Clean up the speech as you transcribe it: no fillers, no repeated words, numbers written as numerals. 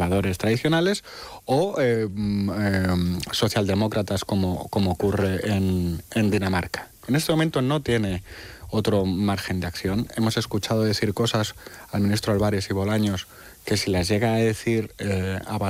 conservadores tradicionales o socialdemócratas como ocurre en Dinamarca. En este momento no tiene otro margen de acción. Hemos escuchado decir cosas al ministro Álvarez y Bolaños que si las llega a decir a